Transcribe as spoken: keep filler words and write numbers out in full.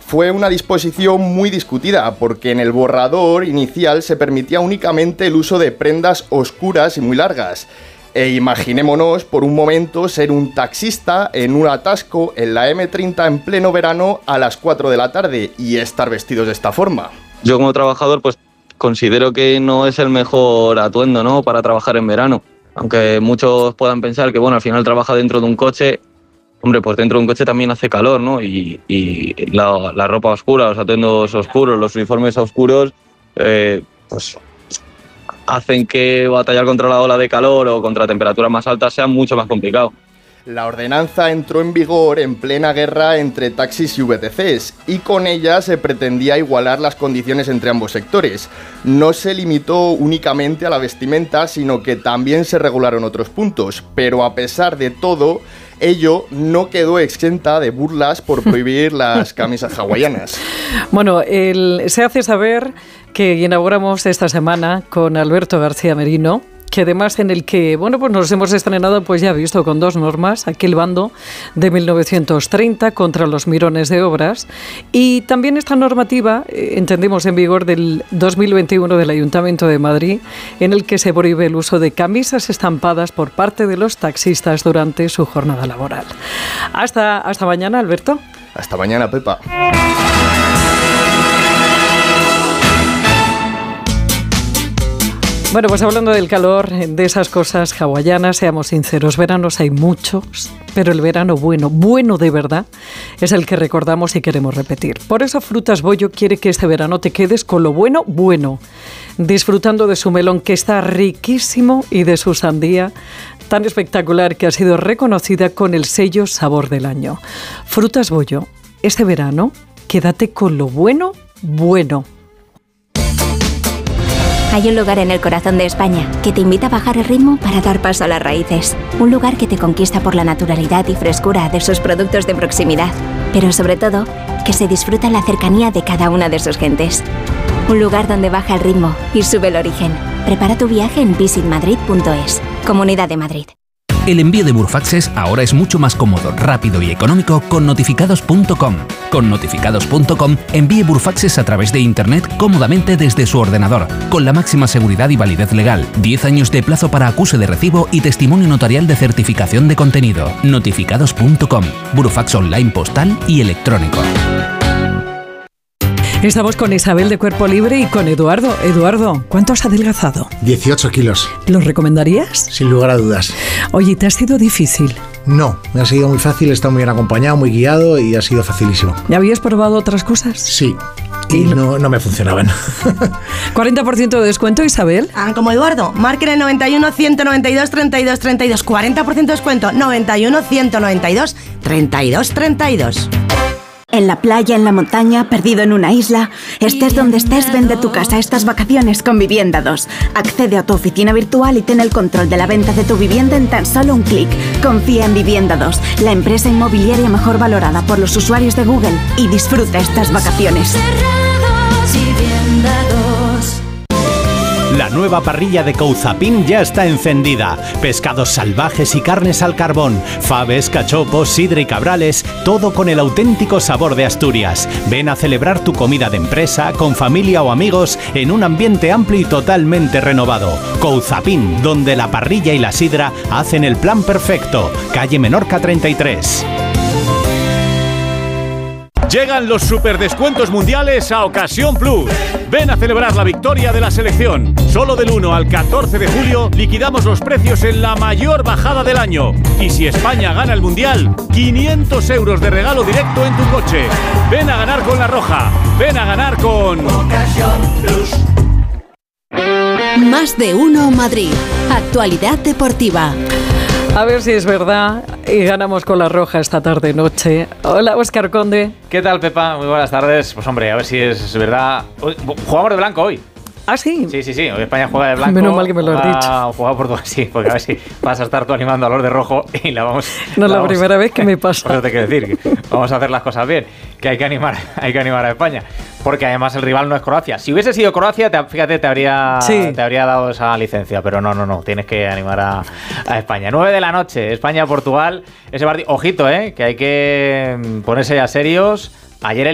Fue una disposición muy discutida porque en el borrador inicial se permitía únicamente el uso de prendas oscuras y muy largas. E imaginémonos por un momento ser un taxista en un atasco en la eme treinta en pleno verano a las cuatro de la tarde y estar vestidos de esta forma. Yo como trabajador pues considero que no es el mejor atuendo, ¿no?, para trabajar en verano. Aunque muchos puedan pensar que bueno, al final trabaja dentro de un coche, hombre, pues dentro de un coche también hace calor, ¿no? Y, y la, la ropa oscura, los atuendos oscuros, los uniformes oscuros, eh, pues hacen que batallar contra la ola de calor o contra temperaturas más altas sea mucho más complicado. La ordenanza entró en vigor en plena guerra entre taxis y ve te ces y con ella se pretendía igualar las condiciones entre ambos sectores. No se limitó únicamente a la vestimenta, sino que también se regularon otros puntos, pero a pesar de todo, ello no quedó exenta de burlas por prohibir las camisas hawaianas. Bueno, el, se hace saber que inauguramos esta semana con Alberto García Merino, que además en el que, bueno, pues nos hemos estrenado, pues ya visto, con dos normas, aquel bando de mil novecientos treinta contra los mirones de obras, y también esta normativa, eh, entendemos, en vigor del dos mil veintiuno del Ayuntamiento de Madrid, en el que se prohíbe el uso de camisas estampadas por parte de los taxistas durante su jornada laboral. Hasta, hasta mañana, Alberto. Hasta mañana, Pepa. Bueno, pues hablando del calor, de esas cosas hawaianas, seamos sinceros, veranos hay muchos, pero el verano bueno, bueno de verdad, es el que recordamos y queremos repetir. Por eso Frutas Bollo quiere que este verano te quedes con lo bueno, bueno, disfrutando de su melón, que está riquísimo, y de su sandía, tan espectacular que ha sido reconocida con el sello Sabor del Año. Frutas Bollo, este verano, quédate con lo bueno, bueno. Hay un lugar en el corazón de España que te invita a bajar el ritmo para dar paso a las raíces. Un lugar que te conquista por la naturalidad y frescura de sus productos de proximidad, pero sobre todo, que se disfruta la cercanía de cada una de sus gentes. Un lugar donde baja el ritmo y sube el origen. Prepara tu viaje en visit madrid punto es. Comunidad de Madrid. El envío de Burfaxes ahora es mucho más cómodo, rápido y económico con notificados punto com. Con notificados punto com envíe Burfaxes a través de Internet cómodamente desde su ordenador, con la máxima seguridad y validez legal, diez años de plazo para acuse de recibo y testimonio notarial de certificación de contenido. notificados punto com, Burfax online postal y electrónico. Estamos con Isabel de Cuerpo Libre y con Eduardo. Eduardo, ¿cuánto has adelgazado? dieciocho kilos. ¿Lo recomendarías? Sin lugar a dudas. Oye, ¿te ha sido difícil? No, me ha sido muy fácil, he estado muy bien acompañado, muy guiado y ha sido facilísimo. ¿Ya habías probado otras cosas? Sí, y no, no me funcionaban. cuarenta por ciento de descuento, Isabel. Ah, como Eduardo, marquen el noventa y uno, ciento noventa y dos, treinta y dos, treinta y dos. cuarenta por ciento de descuento, noventa y uno, ciento noventa y dos, treinta y dos, treinta y dos. En la playa, en la montaña, perdido en una isla, estés donde estés, vende tu casa estas vacaciones con Vivienda dos. Accede a tu oficina virtual y ten el control de la venta de tu vivienda en tan solo un clic. Confía en Vivienda dos, la empresa inmobiliaria mejor valorada por los usuarios de Google, y disfruta estas vacaciones. La nueva parrilla de Couzapin ya está encendida. Pescados salvajes y carnes al carbón, faves, cachopos, sidra y cabrales, todo con el auténtico sabor de Asturias. Ven a celebrar tu comida de empresa, con familia o amigos, en un ambiente amplio y totalmente renovado. Couzapin, donde la parrilla y la sidra hacen el plan perfecto. Calle Menorca treinta y tres. Llegan los superdescuentos mundiales a Ocasión Plus. Ven a celebrar la victoria de la selección. Solo del uno al catorce de julio liquidamos los precios en la mayor bajada del año. Y si España gana el mundial, quinientos euros de regalo directo en tu coche. Ven a ganar con La Roja. Ven a ganar con Ocasión Plus. Más de uno Madrid. Actualidad deportiva. A ver si es verdad y ganamos con La Roja esta tarde-noche. Hola, Óscar Conde. ¿Qué tal, Pepa? Muy buenas tardes. Pues hombre, a ver si es verdad. Jugamos de blanco hoy. ¿Ah, sí? Sí, sí, sí. Hoy España juega de blanco. Menos mal que me lo has dicho. Juega por todo, sí, porque a ver si vas a estar tú animando a los de rojo y la vamos... No es la, la primera vamos, vez que me pasa. Por eso te quiero decir, que vamos a hacer las cosas bien, que hay que animar, hay que animar a España, porque además el rival no es Croacia. Si hubiese sido Croacia, te, fíjate, te habría, sí. te habría dado esa licencia, pero no, no, no, tienes que animar a, a España. nueve de la noche, España-Portugal, ese partido, ojito, eh, que hay que ponerse ya serios. Ayer el